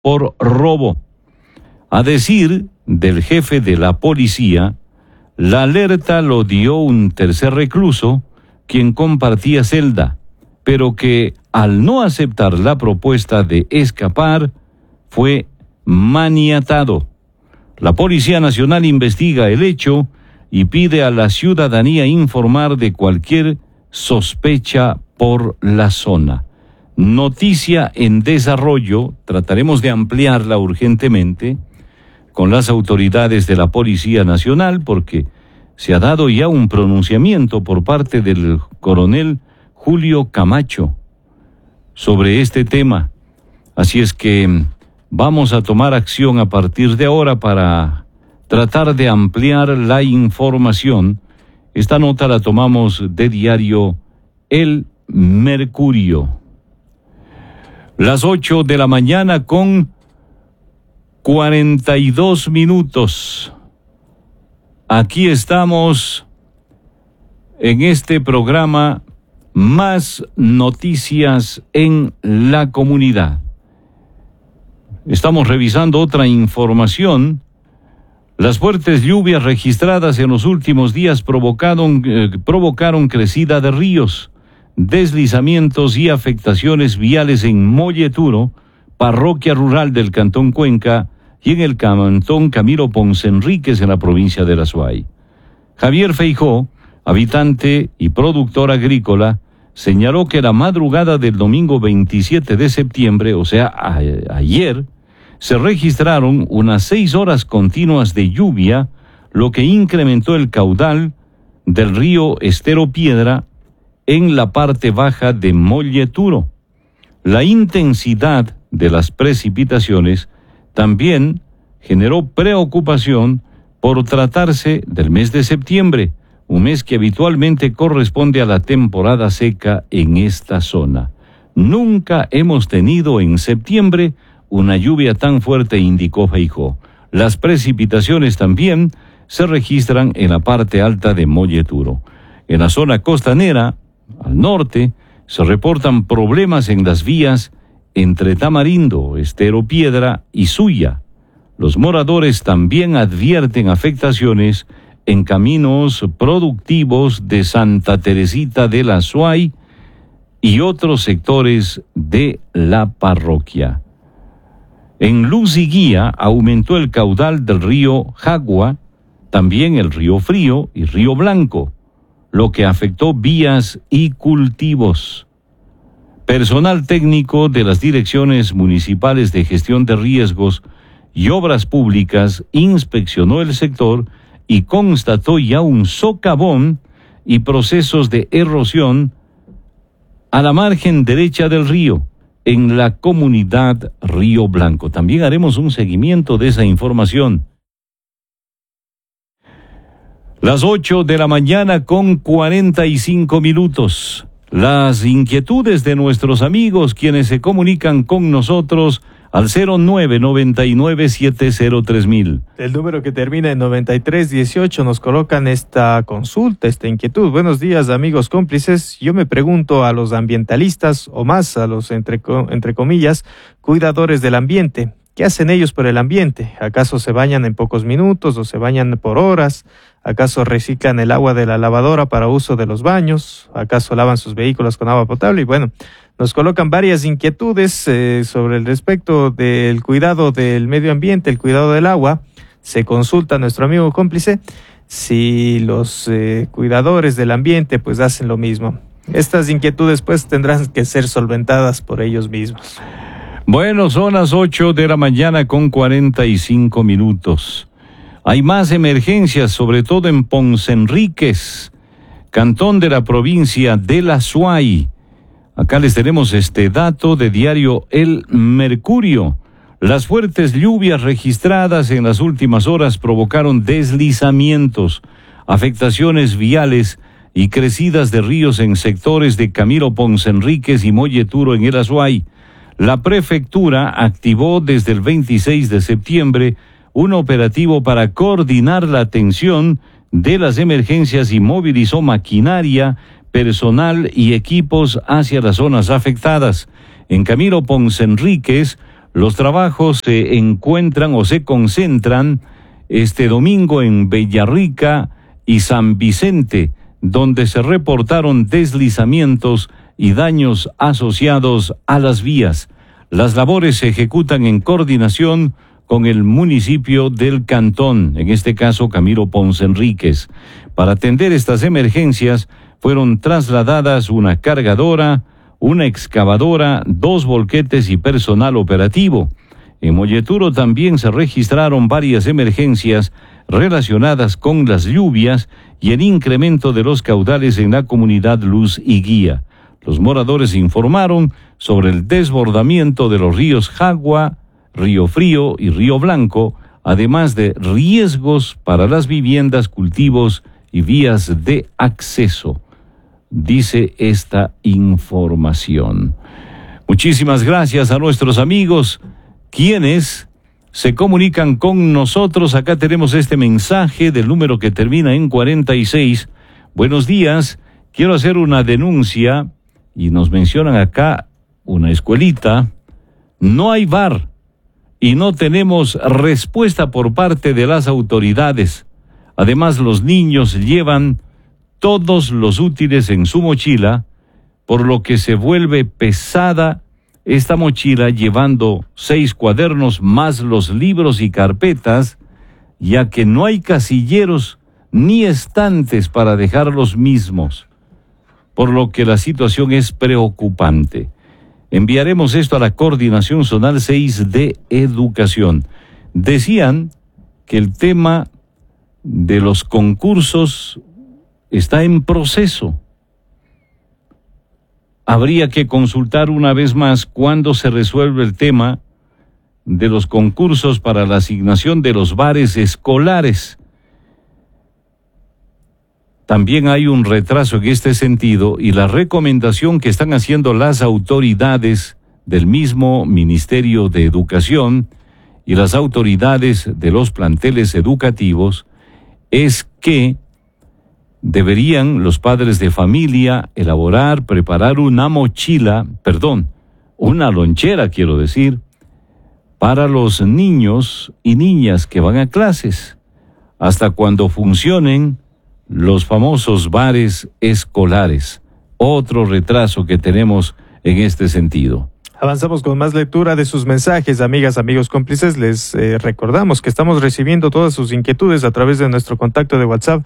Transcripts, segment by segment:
por robo. A decir del jefe de la policía, la alerta lo dio un tercer recluso, quien compartía celda, pero que al no aceptar la propuesta de escapar, fue maniatado. La Policía Nacional investiga el hecho y pide a la ciudadanía informar de cualquier sospecha por la zona. Noticia en desarrollo, trataremos de ampliarla urgentemente con las autoridades de la Policía Nacional, porque se ha dado ya un pronunciamiento por parte del coronel Julio Camacho sobre este tema. Así es que vamos a tomar acción a partir de ahora para tratar de ampliar la información. Esta nota la tomamos de diario El Mercurio. Las 8 de la mañana con 42 minutos. Aquí estamos en este programa Más Noticias en la Comunidad. Estamos revisando otra información. Las fuertes lluvias registradas en los últimos días provocaron crecida de ríos, deslizamientos y afectaciones viales en Molleturo, parroquia rural del Cantón Cuenca, y en el Cantón Camilo Ponce Enríquez en la provincia de La Suay. Javier Feijó, habitante y productor agrícola, señaló que la madrugada del domingo 27 de septiembre, o sea, ayer, se registraron unas 6 horas continuas de lluvia, lo que incrementó el caudal del río Estero Piedra en la parte baja de Molleturo. La intensidad de las precipitaciones también generó preocupación por tratarse del mes de septiembre, un mes que habitualmente corresponde a la temporada seca en esta zona. Nunca hemos tenido en septiembre una lluvia tan fuerte, indicó Feijó. Las precipitaciones también se registran en la parte alta de Molleturo. En la zona costanera, al norte, se reportan problemas en las vías entre Tamarindo, Estero Piedra y Suya. Los moradores también advierten afectaciones en caminos productivos de Santa Teresita de la Suay y otros sectores de la parroquia. En Luz y Guía aumentó el caudal del río Jagua, también el río Frío y río Blanco, lo que afectó vías y cultivos. Personal técnico de las direcciones municipales de gestión de riesgos y obras públicas inspeccionó el sector y constató ya un socavón y procesos de erosión a la margen derecha del río, en la comunidad Río Blanco. También haremos un seguimiento de esa información. Las 8 de la mañana con 45 minutos. Las inquietudes de nuestros amigos quienes se comunican con nosotros al 0999703000. El número que termina en 9318 nos colocan esta consulta, esta inquietud. Buenos días, amigos cómplices. Yo me pregunto a los ambientalistas, o más a los, entre comillas, cuidadores del ambiente. ¿Qué hacen ellos por el ambiente? ¿Acaso se bañan en pocos minutos o se bañan por horas? ¿Acaso reciclan el agua de la lavadora para uso de los baños? ¿Acaso lavan sus vehículos con agua potable? Y bueno, nos colocan varias inquietudes sobre el respecto del cuidado del medio ambiente, el cuidado del agua. Se consulta a nuestro amigo cómplice si los cuidadores del ambiente pues hacen lo mismo. Estas inquietudes pues tendrán que ser solventadas por ellos mismos. Bueno, son las 8 de la mañana con 45 minutos. Hay más emergencias, sobre todo en Ponce Enríquez, cantón de la provincia de La Suay. Acá les tenemos este dato de diario El Mercurio. Las fuertes lluvias registradas en las últimas horas provocaron deslizamientos, afectaciones viales y crecidas de ríos en sectores de Camilo Ponce Enríquez y Molleturo en el Azuay. La prefectura activó desde el 26 de septiembre un operativo para coordinar la atención de las emergencias y movilizó maquinaria, personal y equipos hacia las zonas afectadas. En Camilo Ponce Enríquez, Los trabajos se encuentran o se concentran este domingo en Villarrica y San Vicente, donde se reportaron deslizamientos y daños asociados a las vías. Las labores se ejecutan en coordinación con el municipio del Cantón, en este caso Camilo Ponce Enríquez. Para atender estas emergencias fueron trasladadas una cargadora, una excavadora, 2 volquetes y personal operativo. En Molleturo también se registraron varias emergencias relacionadas con las lluvias y el incremento de los caudales en la comunidad Luz y Guía. Los moradores informaron sobre el desbordamiento de los ríos Jagua, Río Frío y Río Blanco, además de riesgos para las viviendas, cultivos y vías de acceso, dice esta información. Muchísimas gracias a nuestros amigos quienes se comunican con nosotros. Acá tenemos este mensaje del número que termina en 46. Buenos días, quiero hacer una denuncia y nos mencionan acá una escuelita. No hay VAR y no tenemos respuesta por parte de las autoridades. Además, los niños llevan todos los útiles en su mochila, por lo que se vuelve pesada esta mochila, llevando 6 cuadernos más los libros y carpetas, ya que no hay casilleros ni estantes para dejar los mismos, por lo que la situación es preocupante. Enviaremos esto a la Coordinación Zonal 6 de Educación. Decían que el tema de los concursos está en proceso. Habría que consultar una vez más cuándo se resuelve el tema de los concursos para la asignación de los bares escolares. También hay un retraso en este sentido y la recomendación que están haciendo las autoridades del mismo Ministerio de Educación y las autoridades de los planteles educativos es que deberían los padres de familia preparar una lonchera, quiero decir, para los niños y niñas que van a clases, hasta cuando funcionen los famosos bares escolares. Otro retraso que tenemos en este sentido. Avanzamos con más lectura de sus mensajes, amigas, amigos cómplices. Les recordamos que estamos recibiendo todas sus inquietudes a través de nuestro contacto de WhatsApp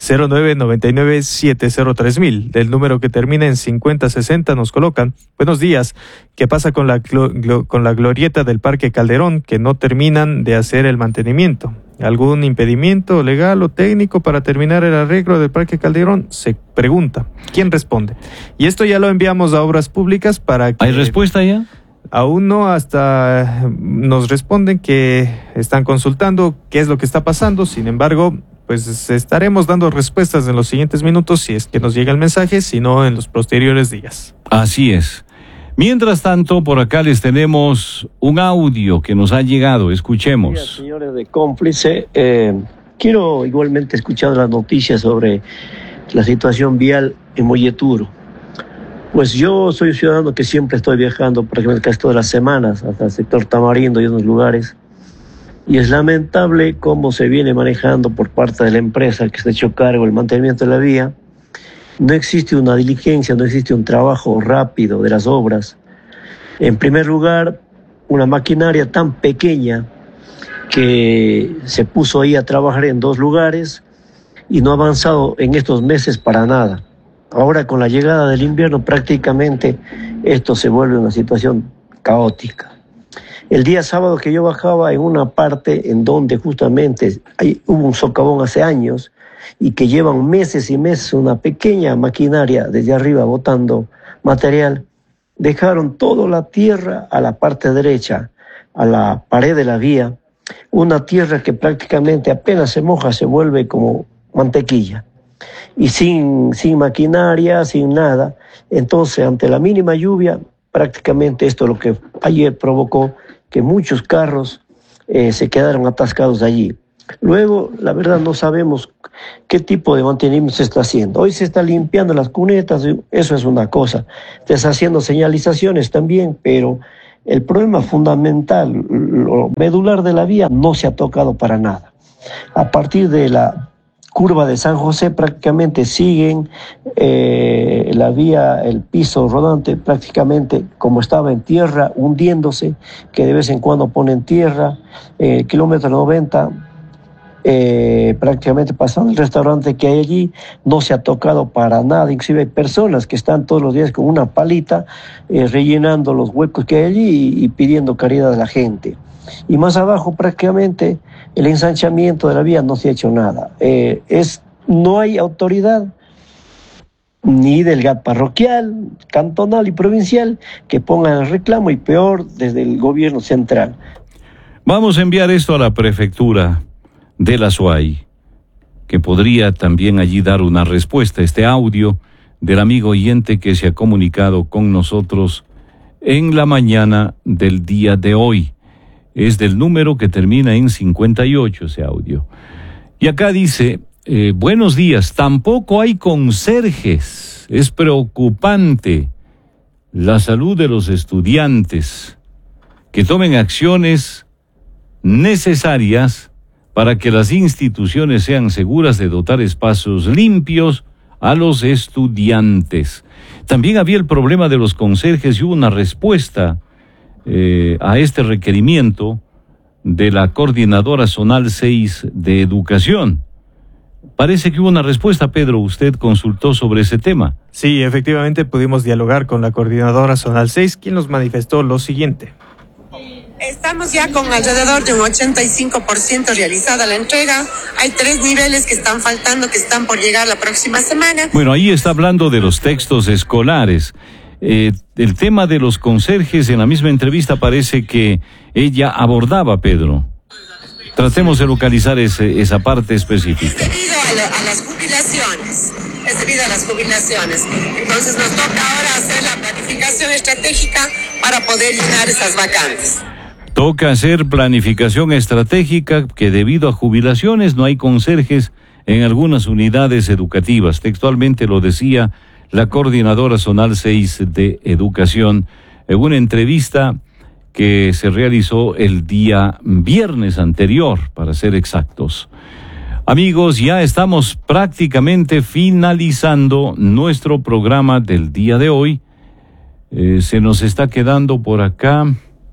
0999-703000. Del número que termina en 5060 nos colocan: buenos días, ¿qué pasa con la glorieta del Parque Calderón que no terminan de hacer el mantenimiento? ¿Algún impedimento legal o técnico para terminar el arreglo del Parque Calderón? Se pregunta. ¿Quién responde? Y esto ya lo enviamos a Obras Públicas para que... ¿Hay respuesta ya? Aún no, hasta nos responden que están consultando qué es lo que está pasando. Sin embargo, pues estaremos dando respuestas en los siguientes minutos si es que nos llega el mensaje, si no en los posteriores días. Así es. Mientras tanto, por acá les tenemos un audio que nos ha llegado. Escuchemos. Buenos días, señores de Cómplice. Quiero igualmente escuchar las noticias sobre la situación vial en Molleturo. Pues yo soy un ciudadano que siempre estoy viajando prácticamente casi todas las semanas hasta el sector Tamarindo y otros lugares. Y es lamentable cómo se viene manejando por parte de la empresa que se ha hecho cargo del mantenimiento de la vía. No existe una diligencia, no existe un trabajo rápido de las obras. En primer lugar, una maquinaria tan pequeña que se puso ahí a trabajar en 2 lugares y no ha avanzado en estos meses para nada. Ahora con la llegada del invierno prácticamente esto se vuelve una situación caótica. El día sábado que yo bajaba en una parte en donde justamente hubo un socavón hace años y que llevan meses y meses una pequeña maquinaria desde arriba botando material, dejaron toda la tierra a la parte derecha, a la pared de la vía, una tierra que prácticamente apenas se moja se vuelve como mantequilla. Y sin maquinaria, sin nada. Entonces, ante la mínima lluvia, prácticamente esto es lo que ayer provocó que muchos carros se quedaron atascados allí. Luego, la verdad, no sabemos qué tipo de mantenimiento se está haciendo. Hoy se está limpiando las cunetas, eso es una cosa. Se está haciendo señalizaciones también, pero el problema fundamental, lo medular de la vía, no se ha tocado para nada. A partir de la curva de San José prácticamente siguen la vía, el piso rodante prácticamente como estaba en tierra, hundiéndose, que de vez en cuando ponen tierra, kilómetro 90, prácticamente pasando el restaurante que hay allí, no se ha tocado para nada. Inclusive hay personas que están todos los días con una palita rellenando los huecos que hay allí y pidiendo caridad a la gente. Y más abajo prácticamente el ensanchamiento de la vía no se ha hecho nada. No hay autoridad ni del GAT parroquial, cantonal y provincial que pongan el reclamo, y peor desde el gobierno central. Vamos a enviar esto a la prefectura de la SUAY, que podría también allí dar una respuesta. Este audio del amigo oyente que se ha comunicado con nosotros en la mañana del día de hoy. Es del número que termina en 58 ese audio. Y acá dice, buenos días, tampoco hay conserjes. Es preocupante la salud de los estudiantes, que tomen acciones necesarias para que las instituciones sean seguras de dotar espacios limpios a los estudiantes. También había el problema de los conserjes y hubo una respuesta a este requerimiento de la Coordinadora Zonal 6 de Educación. Parece que hubo una respuesta, Pedro. ¿Usted consultó sobre ese tema? Sí, efectivamente pudimos dialogar con la Coordinadora Zonal 6, quien nos manifestó lo siguiente. Estamos ya con alrededor de un 85% realizada la entrega. Hay 3 niveles que están faltando, que están por llegar la próxima semana. Bueno, ahí está hablando de los textos escolares. El tema de los conserjes, en la misma entrevista parece que ella abordaba, Pedro. Tratemos de localizar esa parte específica. Es debido a las jubilaciones. Entonces nos toca ahora hacer la planificación estratégica para poder llenar esas vacantes. Toca hacer planificación estratégica, que debido a jubilaciones no hay conserjes en algunas unidades educativas. Textualmente lo decía la Coordinadora Zonal 6 de Educación en una entrevista que se realizó el día viernes anterior, para ser exactos. Amigos, ya estamos prácticamente finalizando nuestro programa del día de hoy. Se nos está quedando por acá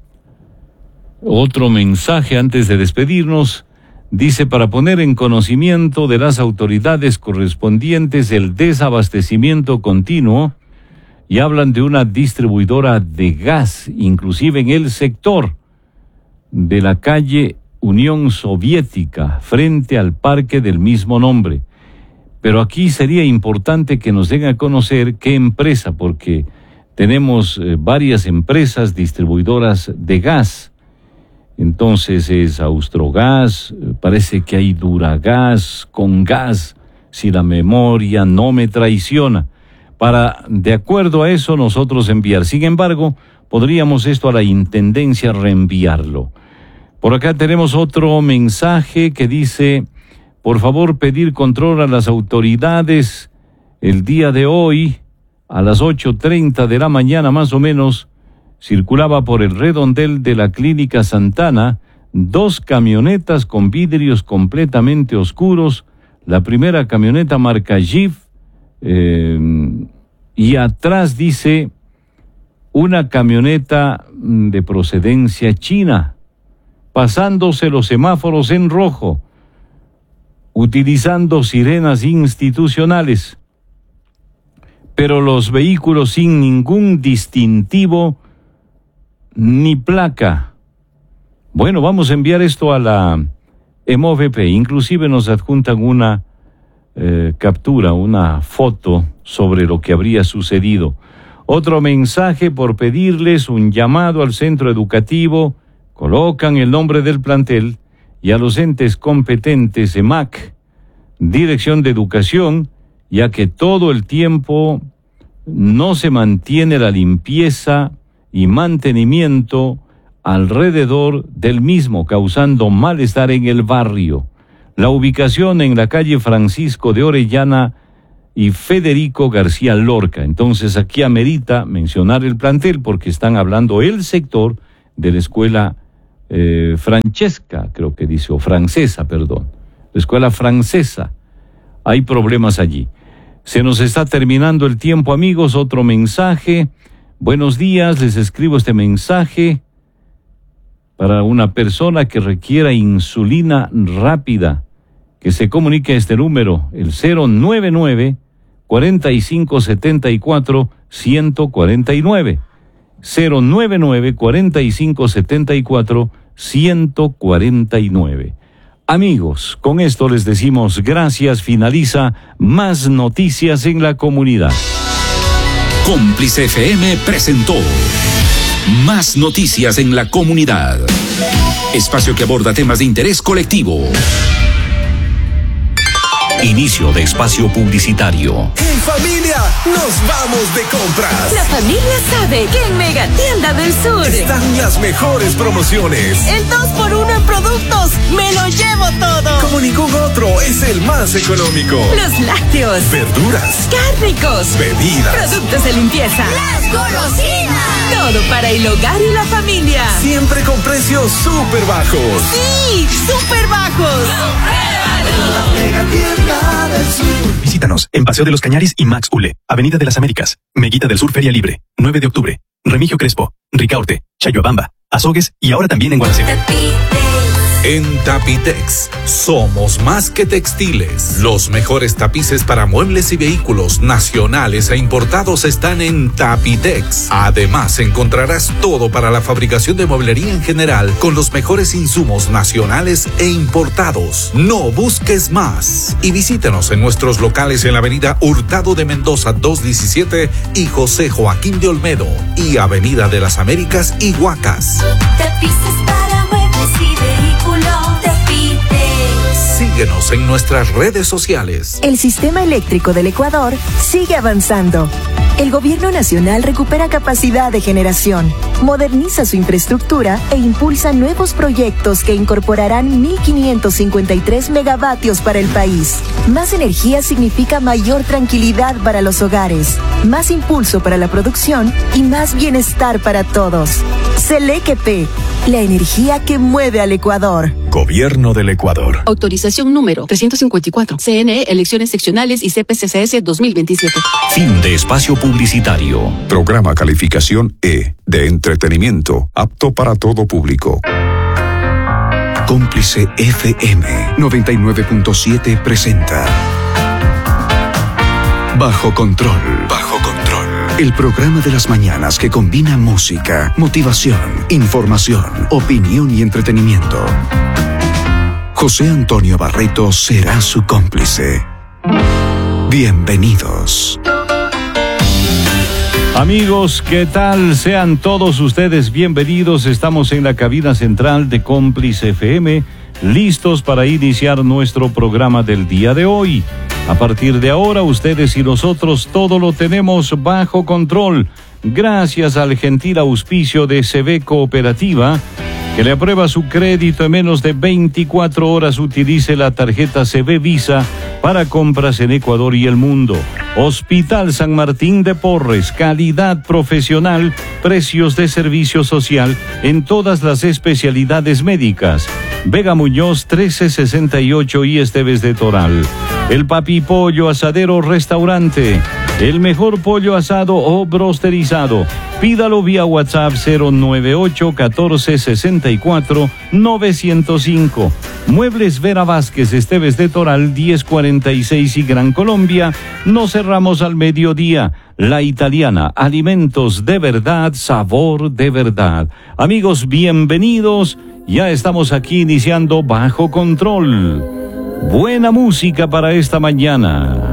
otro mensaje antes de despedirnos. Dice, para poner en conocimiento de las autoridades correspondientes el desabastecimiento continuo, y hablan de una distribuidora de gas, inclusive en el sector de la calle Unión Soviética, frente al parque del mismo nombre. Pero aquí sería importante que nos den a conocer qué empresa, porque tenemos varias empresas distribuidoras de gas. Entonces es Austrogas, parece que hay Duragas, Congas, si la memoria no me traiciona, para, de acuerdo a eso, nosotros enviar. Sin embargo, podríamos esto a la Intendencia reenviarlo. Por acá tenemos otro mensaje que dice, por favor pedir control a las autoridades. El día de hoy, a las 8:30 de la mañana más o menos, circulaba por el redondel de la Clínica Santana 2 camionetas con vidrios completamente oscuros. La primera camioneta marca Jeep, y atrás dice una camioneta de procedencia china, pasándose los semáforos en rojo, utilizando sirenas institucionales, pero los vehículos sin ningún distintivo ni placa. Bueno, vamos a enviar esto a la EMOVP. Inclusive nos adjuntan una captura, una foto sobre lo que habría sucedido. Otro mensaje por pedirles un llamado al centro educativo. Colocan el nombre del plantel y a los entes competentes, EMAC, Dirección de Educación, ya que todo el tiempo no se mantiene la limpieza y mantenimiento alrededor del mismo, causando malestar en el barrio. La ubicación en la calle Francisco de Orellana, y Federico García Lorca. Entonces aquí amerita mencionar el plantel porque están hablando el sector de la escuela francesa, creo que dice, o francesa, perdón. La escuela francesa. Hay problemas allí. Se nos está terminando el tiempo, amigos. Otro mensaje. Buenos días, les escribo este mensaje para una persona que requiera insulina rápida, que se comunique a este número, el 099-4574-149. 099-4574-149. Amigos, con esto les decimos gracias. Finaliza Más Noticias en la Comunidad. Cómplice FM presentó Más Noticias en la Comunidad. Espacio que aborda temas de interés colectivo. Inicio de espacio publicitario. En familia, nos vamos de compras. La familia sabe que en Mega Tienda del Sur están las mejores promociones. El 2x1 en productos, me lo llevo todo. Como ningún otro, es el más económico. Los lácteos, verduras, cárnicos, bebidas, productos de limpieza, las golosinas. Todo para el hogar y la familia. Siempre con precios súper bajos. ¡Sí! ¡Súper bajos! Mega Tienda del Sur. Visítanos en Paseo de los Cañaris y Max Ule, Avenida de las Américas, Meguita del Sur Feria Libre, 9 de octubre, Remigio Crespo, Ricaurte, Chayuabamba, Azogues y ahora también en Gualaceo. En Tapitex, somos más que textiles. Los mejores tapices para muebles y vehículos nacionales e importados están en Tapitex. Además, encontrarás todo para la fabricación de mueblería en general con los mejores insumos nacionales e importados. No busques más. Y visítenos en nuestros locales en la avenida Hurtado de Mendoza 217 y José Joaquín de Olmedo y Avenida de las Américas y Huacas. Tapices para muebles y vehículos. Síguenos en nuestras redes sociales. El sistema eléctrico del Ecuador sigue avanzando. El gobierno nacional recupera capacidad de generación, moderniza su infraestructura e impulsa nuevos proyectos que incorporarán 1.553 megavatios para el país. Más energía significa mayor tranquilidad para los hogares, más impulso para la producción y más bienestar para todos. Selequep, la energía que mueve al Ecuador. Gobierno del Ecuador. Autorización número 354. CNE, elecciones seccionales y CPCCS 2027. Fin de espacio publicitario. Programa calificación E, de entretenimiento, apto para todo público. Cómplice FM 99.7 presenta Bajo Control. Bajo Control. El programa de las mañanas que combina música, motivación, información, opinión y entretenimiento. José Antonio Barreto será su cómplice. Bienvenidos. Amigos, ¿qué tal? Sean todos ustedes bienvenidos. Estamos en la cabina central de Cómplice FM, listos para iniciar nuestro programa del día de hoy. A partir de ahora, ustedes y nosotros todo lo tenemos bajo control, gracias al gentil auspicio de CB Cooperativa, que le aprueba su crédito en menos de 24 horas. Utilice la tarjeta CB Visa para compras en Ecuador y el mundo. Hospital San Martín de Porres, calidad profesional, precios de servicio social en todas las especialidades médicas. Vega Muñoz 1368 y Esteves de Toral. El Papi Pollo Asadero Restaurante, el mejor pollo asado o brosterizado. Pídalo vía WhatsApp 098 14 64 905. Muebles Vera Vázquez, Esteves de Toral 1046 y Gran Colombia. No cerramos al mediodía. La Italiana, alimentos de verdad, sabor de verdad. Amigos, bienvenidos. Ya estamos aquí iniciando Bajo Control. Buena música para esta mañana.